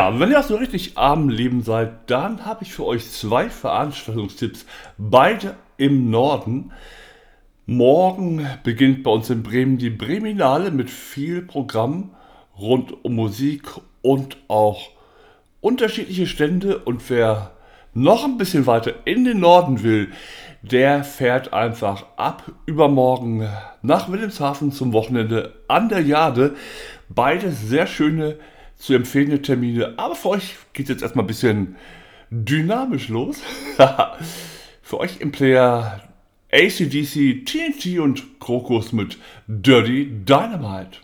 Ja, wenn ihr auch so richtig arm Leben seid, dann habe ich für euch zwei Veranstaltungstipps, beide im Norden. Morgen beginnt bei uns in Bremen die Breminale mit viel Programm rund um Musik und auch unterschiedliche Stände. Und wer noch ein bisschen weiter in den Norden will, der fährt einfach ab übermorgen nach Wilhelmshaven zum Wochenende an der Jade. Beides sehr schöne, zu empfehlende Termine. Aber für euch geht es jetzt erstmal ein bisschen dynamisch los. Für euch im Player AC/DC, TNT und Krokus mit Dirty Dynamite.